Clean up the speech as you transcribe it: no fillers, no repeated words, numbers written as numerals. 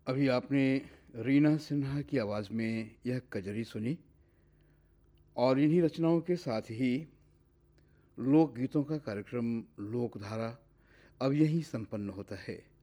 अभी आपने रीना सिन्हा की आवाज़ में यह कजरी सुनी और इन्हीं रचनाओं के साथ ही लोक गीतों का कार्यक्रम लोकधारा अब यहीं संपन्न होता है।